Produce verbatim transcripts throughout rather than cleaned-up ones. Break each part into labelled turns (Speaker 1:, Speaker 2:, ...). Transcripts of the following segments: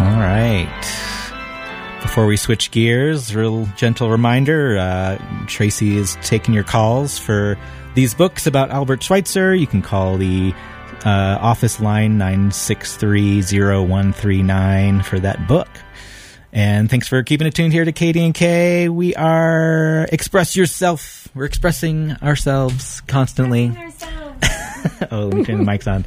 Speaker 1: All right. Before we switch gears, real gentle reminder, uh, Tracy is taking your calls for these books about Albert Schweitzer. You can call the uh, office line nine six three zero one three nine for that book. And thanks for keeping it tuned here to K D and K. We are Express Yourself. We're expressing ourselves constantly. Oh, let me turn the mics on.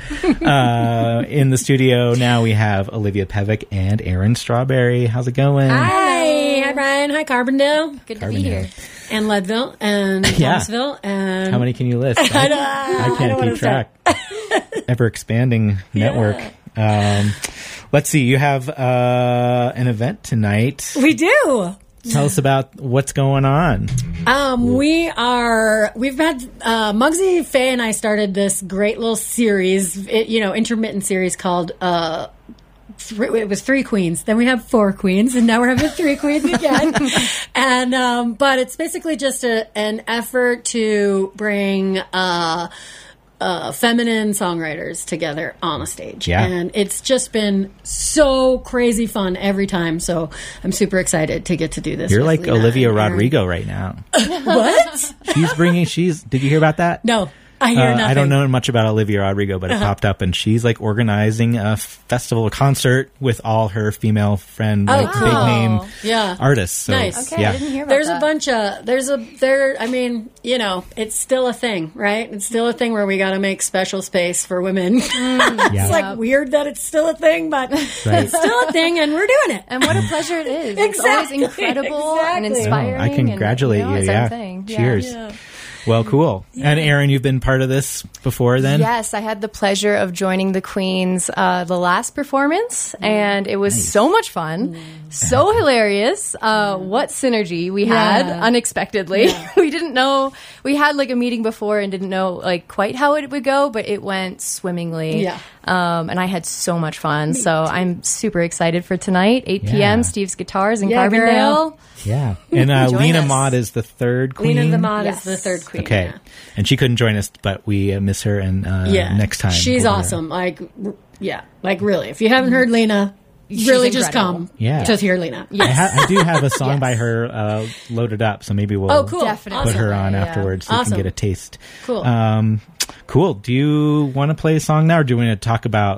Speaker 1: Uh, in the studio now we have Olivia Pevick and Aaron Strawberry. How's it going?
Speaker 2: Hi. Hi, Brian. Hi, Carbondale.
Speaker 3: Good
Speaker 1: Carbondale.
Speaker 3: to be here.
Speaker 2: And Leadville and
Speaker 1: Yeah.
Speaker 2: Thomasville. And
Speaker 1: How many can you list?
Speaker 2: I, don't,
Speaker 1: I
Speaker 2: I
Speaker 1: can't
Speaker 2: don't
Speaker 1: keep track. Ever expanding network. Um, let's see. You have uh, an event tonight.
Speaker 2: We do.
Speaker 1: Tell us about what's going on.
Speaker 2: Um, we are, we've had, uh, Muggsy, Faye, and I started this great little series, it, you know, intermittent series called, uh, three, it was three queens. Then we have four queens, and now we're having three queens again. and, um, but it's basically just a, an effort to bring, uh, Uh, feminine songwriters together on a stage.
Speaker 1: Yeah.
Speaker 2: And it's just been so crazy fun every time. So I'm super excited to get to do this.
Speaker 1: You're
Speaker 2: with
Speaker 1: like
Speaker 2: Lena
Speaker 1: Olivia
Speaker 2: and Aaron.
Speaker 1: Rodrigo right now.
Speaker 2: What?
Speaker 1: She's bringing, she's, did you hear about that?
Speaker 2: No, I hear
Speaker 1: Uh,
Speaker 2: nothing.
Speaker 1: I don't know much about Olivia Rodrigo, but it
Speaker 2: Uh-huh.
Speaker 1: popped up, and she's like organizing a festival, a concert with all her female friend,
Speaker 2: Oh,
Speaker 1: like
Speaker 2: cool.
Speaker 1: big name
Speaker 2: Yeah.
Speaker 1: artists. So,
Speaker 2: Nice.
Speaker 3: Okay,
Speaker 1: yeah.
Speaker 3: I didn't hear about
Speaker 2: There's
Speaker 3: that.
Speaker 2: a bunch of, there's a, there, I mean, you know, it's still a thing, right? It's still a thing where we got to make special space for women.
Speaker 1: Yeah.
Speaker 2: It's like weird that it's still a thing, but
Speaker 1: Right.
Speaker 2: it's still a thing and we're doing it.
Speaker 3: And what a pleasure it is. It's
Speaker 2: Exactly,
Speaker 3: always incredible and
Speaker 2: exactly.
Speaker 3: inspiring.
Speaker 1: Oh, I congratulate
Speaker 3: and, you. Know,
Speaker 1: you.
Speaker 3: its
Speaker 1: Yeah.
Speaker 3: own thing. Yeah.
Speaker 1: Cheers.
Speaker 2: Yeah.
Speaker 1: Well, cool. And Aaron, you've been part of this before then?
Speaker 3: Yes, I had the pleasure of joining the Queens uh, the last performance, and it was so much fun, so hilarious. Uh, what synergy we had
Speaker 2: Yeah.
Speaker 3: unexpectedly. We didn't know, we had like a meeting before and didn't know like quite how it would go, but it went swimmingly.
Speaker 2: Yeah.
Speaker 3: Um, and I had so much fun. So I'm super excited for tonight, eight p.m.,
Speaker 1: Yeah.
Speaker 3: Steve's Guitars in
Speaker 2: Yeah,
Speaker 3: Carbondale.
Speaker 2: girl.
Speaker 1: Yeah. And uh,
Speaker 3: Join
Speaker 1: Lena
Speaker 3: us.
Speaker 1: Mott is the third queen.
Speaker 2: Lena the Mod
Speaker 3: Yes.
Speaker 2: is the third queen.
Speaker 1: Okay.
Speaker 2: Yeah.
Speaker 1: And she couldn't join us, but we uh, miss her, and uh,
Speaker 2: Yeah.
Speaker 1: next time.
Speaker 2: She's
Speaker 1: we'll-
Speaker 2: awesome. Like, r- yeah, like really. If you haven't heard Lena,
Speaker 3: She's
Speaker 2: really just
Speaker 3: incredible.
Speaker 2: come
Speaker 1: Yeah.
Speaker 2: to hear Lena.
Speaker 1: I, ha- I do have a song
Speaker 3: Yes.
Speaker 1: by her uh, loaded up, so maybe we'll
Speaker 2: Oh, cool.
Speaker 3: Definitely.
Speaker 1: put her on
Speaker 3: Yeah.
Speaker 1: afterwards so you
Speaker 2: Awesome.
Speaker 1: can get a taste.
Speaker 2: Cool.
Speaker 1: Um, cool. Do you want to play a song now, or do you want to talk about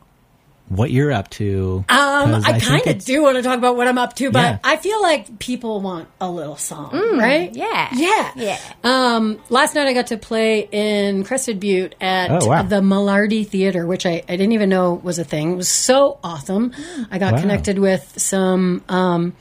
Speaker 1: what you're up to?
Speaker 2: Um,
Speaker 1: 'Cause
Speaker 2: I
Speaker 1: think
Speaker 2: kind of
Speaker 1: it's-
Speaker 2: do want to talk about what I'm up to, but
Speaker 1: Yeah.
Speaker 2: I feel like people want a little song, right?
Speaker 3: yeah.
Speaker 2: Yeah.
Speaker 3: Yeah.
Speaker 2: Um, last night I got to play in Crested Butte at
Speaker 1: Oh, wow.
Speaker 2: the Millardi Theater, which I, I didn't even know was a thing. It was so awesome. I got
Speaker 1: Wow.
Speaker 2: connected with some um,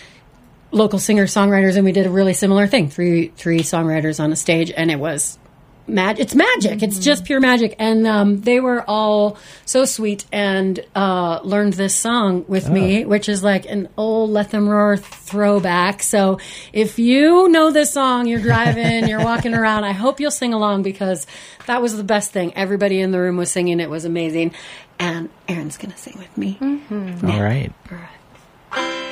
Speaker 2: local singer-songwriters, and we did a really similar thing. Three three songwriters on a stage, and it was mag- it's magic. It's just pure magic. And um, they were all so sweet and uh, learned this song with me, which is like an old Let Them Roar throwback. So if you know this song, you're driving, you're walking around, I hope you'll sing along, because that was the best thing. Everybody in the room was singing. It was amazing. And Aaron's going to sing with me.
Speaker 1: All right.
Speaker 2: For